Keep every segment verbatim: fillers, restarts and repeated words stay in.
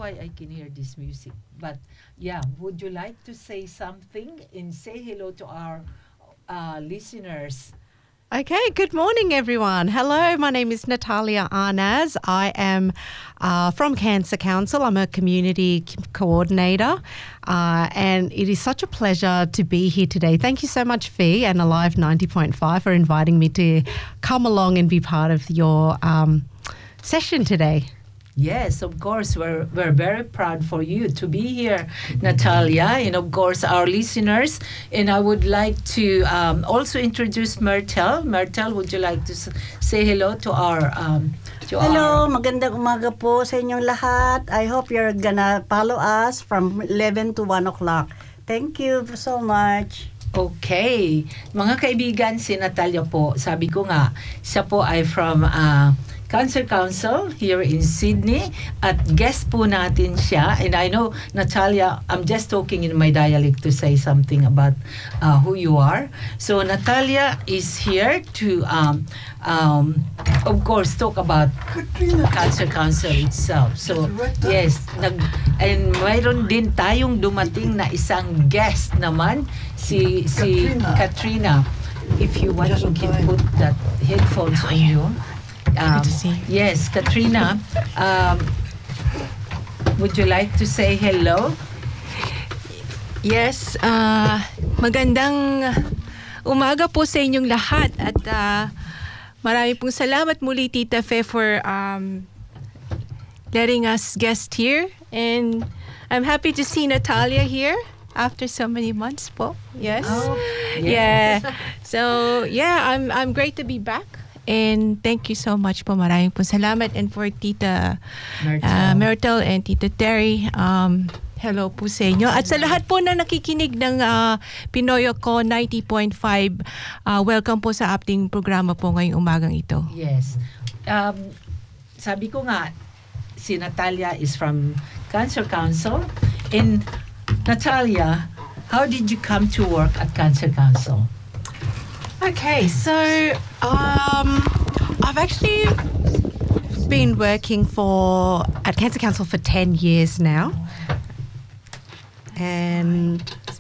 why I can hear this music. But yeah, would you like to say something and say hello to our uh, listeners? Okay, good morning, everyone. Hello, my name is Natalia Arnaz. I am uh, from Cancer Council. I'm a community c- coordinator, uh, and it is such a pleasure to be here today. Thank you so much, Fee and Alive ninety point five, for inviting me to come along and be part of your um, session today. Yes, of course. We're we're very proud for you to be here, Natalia, and of course our listeners. And I would like to um, also introduce Myrtle. Myrtle, would you like to s- say hello to our um, to Hello, our magandang umaga po sa inyong lahat. I hope you're gonna follow us from eleven to one o'clock. Thank you so much. Okay. Mga kaibigan, si Natalia po, sabi ko nga, siya po ay from uh, Cancer Council here in Sydney at guest po natin siya. And I know, Natalia, I'm just talking in my dialect to say something about uh, who you are. So Natalia is here to, um, um, of course, talk about Cancer Council itself. So, yes, nag, and mayroon din tayong dumating na isang guest naman, si, si Katrina. If you want, you can put that headphones on you. Um, yes, Katrina, um, would you like to say hello? Yes, uh, magandang umaga po sa inyong lahat at uh, marami pong salamat muli Tita Fe for um, letting us guest here, and I'm happy to see Natalia here after so many months po. Yes. Oh, yeah. So, yeah, I'm I'm great to be back. And thank you so much po. Maraming po salamat. And for Tita Myrtle. uh, Myrtle and Tita Terry, um, hello po sa inyo. At sa lahat po na nakikinig ng uh, Pinoy Ako ninety point five, uh, welcome po sa ating programa po ngayong umagang ito. Yes. Um, sabi ko nga, si Natalia is from Cancer Council. And Natalia, how did you come to work at Cancer Council? Okay, so um, I've actually been working for at Cancer Council for ten years now, and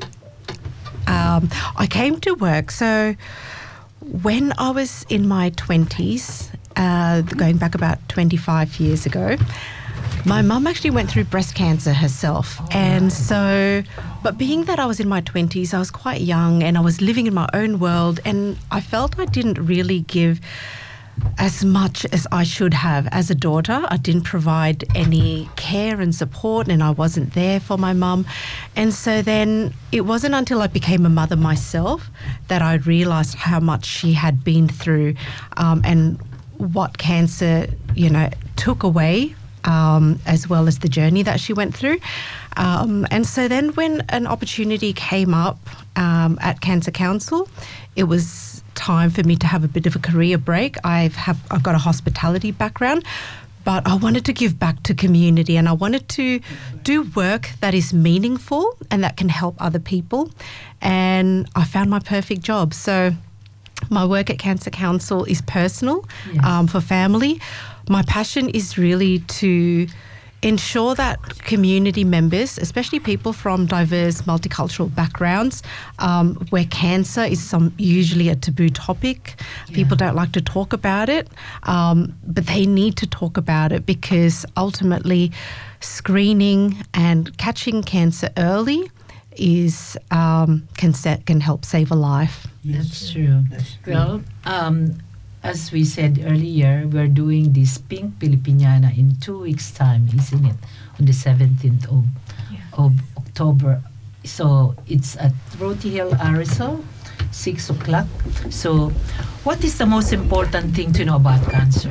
um, I came to work. So when I was in my twenties, uh, going back about twenty-five years ago, my mum actually went through breast cancer herself. Oh, and so, but being that I was in my twenties, I was quite young and I was living in my own world, and I felt I didn't really give as much as I should have as a daughter. I didn't provide any care and support, and I wasn't there for my mum. And so then it wasn't until I became a mother myself that I realised how much she had been through, um, and what cancer, you know, took away, Um, as well as the journey that she went through. Um, and so then when an opportunity came up um, at Cancer Council, it was time for me to have a bit of a career break. I've, have, I've got a hospitality background, but I wanted to give back to community, and I wanted to do work that is meaningful and that can help other people. And I found my perfect job. So my work at Cancer Council is personal, Yes. um, for family. My passion is really to ensure that community members, especially people from diverse multicultural backgrounds, um, where cancer is some usually a taboo topic, Yeah. people don't like to talk about it, um, but they need to talk about it, because ultimately screening and catching cancer early is um, can set, can help save a life. That's true. Well, um, as we said earlier, we're doing this Pink Filipiniana in two weeks' time, isn't it? On the seventeenth of, Yeah. of October. So it's at Roti Hill, Arizal, six o'clock. So what is the most important thing to know about cancer?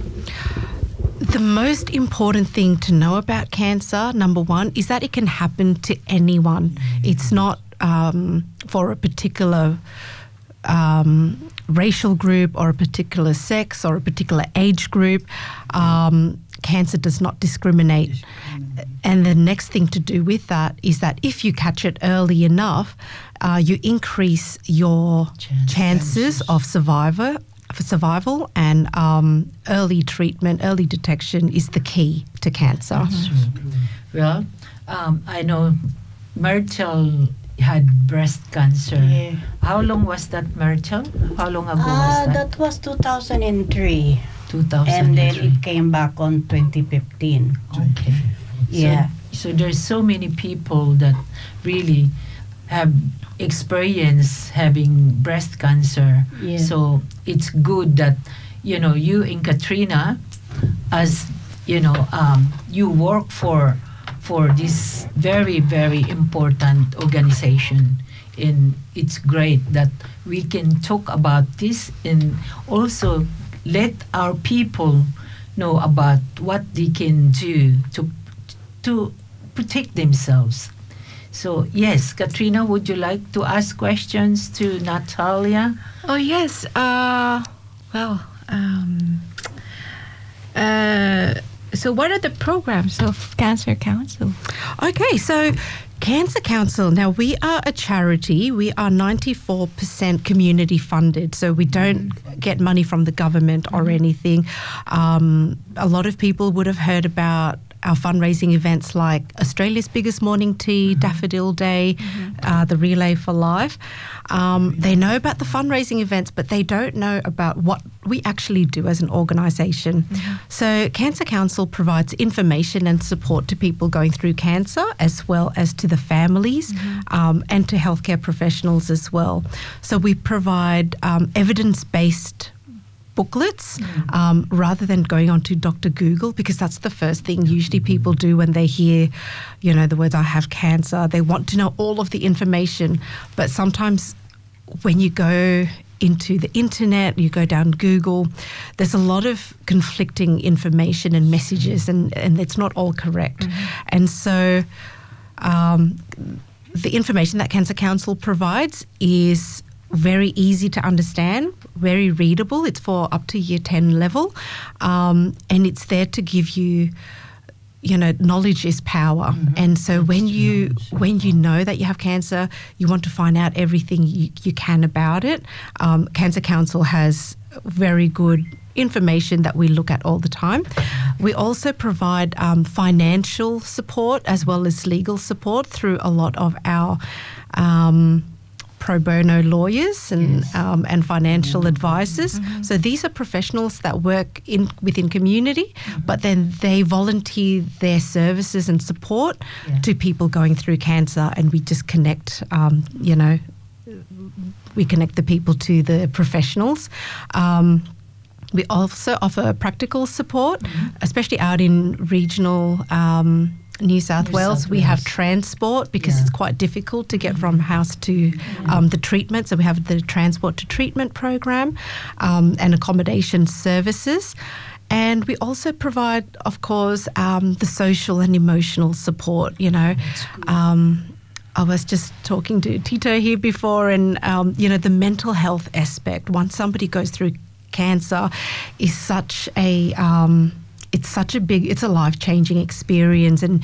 The most important thing to know about cancer, number one, is that it can happen to anyone. It's not um, for a particular um, racial group or a particular sex or a particular age group. Um, cancer does not discriminate. And the next thing to do with that is that if you catch it early enough, uh, you increase your Chances. chances of survivor for survival and um, early treatment, early detection is the key to cancer. Well, um, I know Myrtle had breast cancer. Yeah. How long was that, Myrtle? How long ago Ah, was that? that was two thousand three. two thousand three. And then it came back on twenty fifteen. Okay. Yeah. So, so there's so many people that really have experienced having breast cancer. Yeah. So it's good that, you know, you and Katrina, as, you know, um, you work for for this very, very important organization. And it's great that we can talk about this and also let our people know about what they can do to to protect themselves. So yes, Katrina, would you like to ask questions to Natalia? Oh yes. Uh, well, um, uh, so what are the programs of Cancer Council? Okay, so Cancer Council, now we are a charity. We are ninety-four percent community funded, so we don't get money from the government or anything. Um, a lot of people would have heard about our fundraising events like Australia's Biggest Morning Tea, mm-hmm. Daffodil Day, mm-hmm. uh, the Relay for Life. Um, they know about the fundraising events, but they don't know about what we actually do as an organisation. Mm-hmm. So Cancer Council provides information and support to people going through cancer, as well as to the families, mm-hmm. um, and to healthcare professionals as well. So we provide um, evidence-based booklets, mm. um, rather than going on to Doctor Google, because that's the first thing usually people do when they hear, you know, the words, I have cancer. They want to know all of the information. But sometimes when you go into the internet, you go down Google, there's a lot of conflicting information and messages, and, and it's not all correct. Mm-hmm. And so um, the information that Cancer Council provides is very easy to understand, very readable. It's for up to year ten level, um, and it's there to give you, you know, knowledge is power. Mm-hmm. And so That's when you knowledge. when you know that you have cancer, you want to find out everything you, you can about it. Um, Cancer Council has very good information that we look at all the time. We also provide um, financial support as well as legal support through a lot of our um, pro bono lawyers and yes. um, and financial mm-hmm. advisors. Mm-hmm. So these are professionals that work in within community, mm-hmm. but then they volunteer their services and support yeah. to people going through cancer, and we just connect, um, you know, we connect the people to the professionals. Um, we also offer practical support, mm-hmm. especially out in regional um New South New Wales. South we Wales. have transport because yeah. it's quite difficult to get mm-hmm. from house to mm-hmm. um, the treatment. So we have the transport to treatment program um, and accommodation services. And we also provide, of course, um, the social and emotional support, you know. Um, I was just talking to Tito here before, and, um, you know, the mental health aspect, once somebody goes through cancer, is such a... Um, It's such a big, it's a life-changing experience, and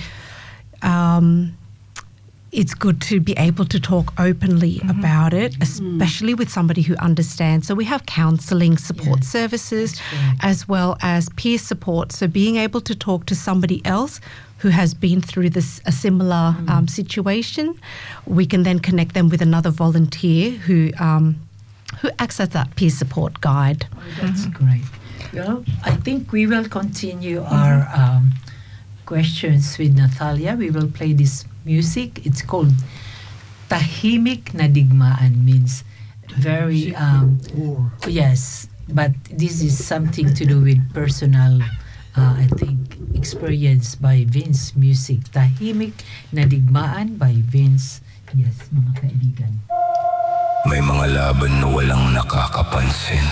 um, it's good to be able to talk openly mm-hmm. about it, especially with somebody who understands. So we have counselling support yeah. services as well as peer support. So being able to talk to somebody else who has been through this a similar mm. um, situation, we can then connect them with another volunteer who um, who acts as that peer support guide. Oh, that's mm-hmm. great. Well, I think we will continue mm-hmm. our um, questions with Natalia. We will play this music. It's called Tahimik na Digmaan, means very, um, yes, but this is something to do with personal, uh, I think, experience by Vince Music. Tahimik na Digmaan by Vince. Yes, mga kaibigan. May mga laban na walang nakakapansin.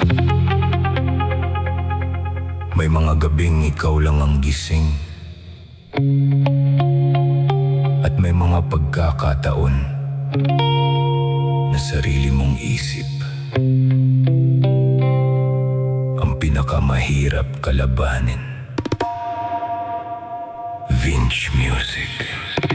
May mga gabing ikaw lang ang gising. At may mga pagkakataon na sarili mong isip ang pinakamahirap kalabanin. Vince Music.